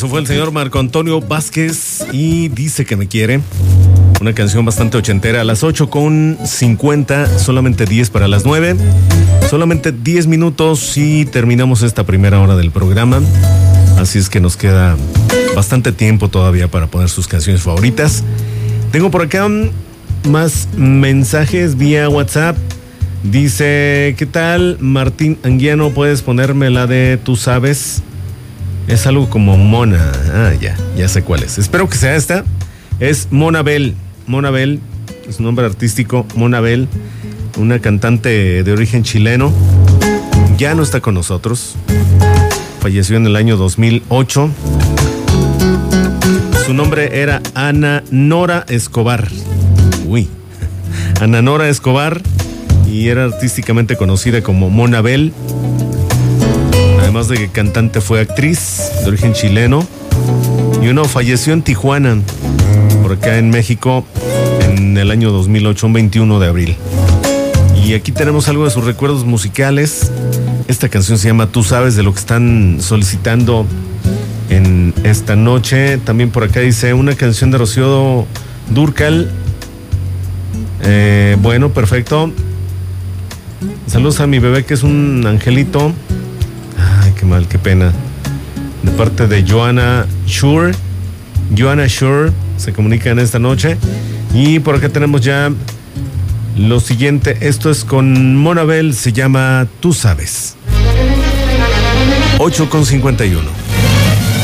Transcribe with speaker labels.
Speaker 1: Eso fue el señor Marco Antonio Vázquez y Dice que me quiere. Una canción bastante ochentera. A las 8:50, solamente 10 para las 9. Solamente 10 minutos y terminamos esta primera hora del programa. Así es que nos queda bastante tiempo todavía para poner sus canciones favoritas. Tengo por acá más mensajes vía WhatsApp. Dice, ¿qué tal? Martín Anguiano, ¿puedes ponerme la de Tú Sabes? Es algo como Mona. Ah, ya sé cuál es. Espero que sea esta. Es Monabel. Monabel, es un nombre artístico. Monabel, una cantante de origen chileno. Ya no está con nosotros. Falleció en el año 2008. Su nombre era Ana Nora Escobar. Uy. Ana Nora Escobar. Y era artísticamente conocida como Monabel. Además de que cantante, fue actriz de origen chileno. Y falleció en Tijuana, por acá en México, en el año 2008, un 21 de abril. Y aquí tenemos algo de sus recuerdos musicales. Esta canción se llama Tú Sabes, de lo que están solicitando en esta noche. También por acá dice una canción de Rocío Dúrcal. Bueno, perfecto. Saludos a mi bebé, que es un angelito. Ay, qué mal, qué pena. De parte de Joanna Schur. Joanna Schur se comunica en esta noche. Y por acá tenemos ya lo siguiente. Esto es con Monabel, se llama Tú Sabes. 8:51.